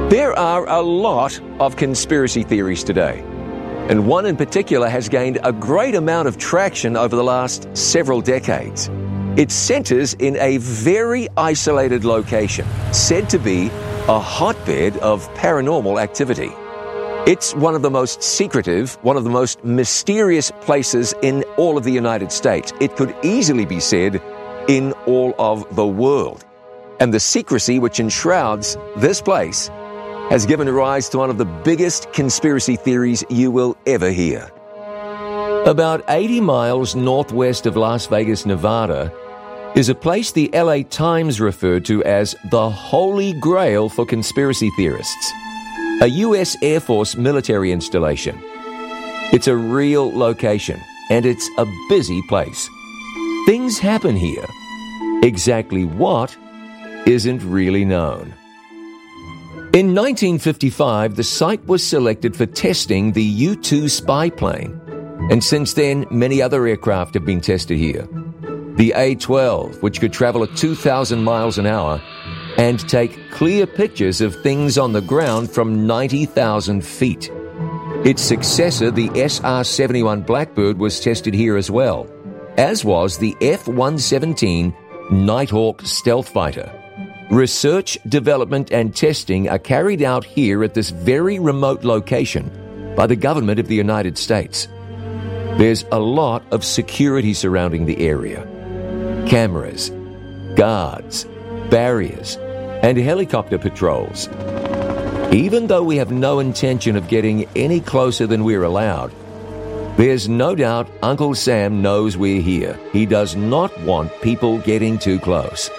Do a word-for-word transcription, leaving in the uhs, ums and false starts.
There are a lot of conspiracy theories today, and one in particular has gained a great amount of traction over the last several decades. It centers in a very isolated location, said to be a hotbed of paranormal activity. It's one of the most secretive, one of the most mysterious places in all of the United States. It could easily be said in all of the world. And the secrecy which enshrouds this place has given rise to one of the biggest conspiracy theories you will ever hear. About eighty miles northwest of Las Vegas, Nevada, is a place the L A Times referred to as the Holy Grail for conspiracy theorists, a U S Air Force military installation. It's a real location, and it's a busy place. Things happen here. Exactly what isn't really known. In nineteen fifty-five, the site was selected for testing the U two spy plane, and since then, many other aircraft have been tested here. The A twelve, which could travel at two thousand miles an hour and take clear pictures of things on the ground from ninety thousand feet. Its successor, the S R seventy-one Blackbird, was tested here as well, as was the F one seventeen Nighthawk stealth fighter. Research, development, and testing are carried out here at this very remote location by the government of the United States. There's a lot of security surrounding the area. Cameras, guards, barriers, and helicopter patrols. Even though we have no intention of getting any closer than we're allowed, there's no doubt Uncle Sam knows we're here. He does not want people getting too close.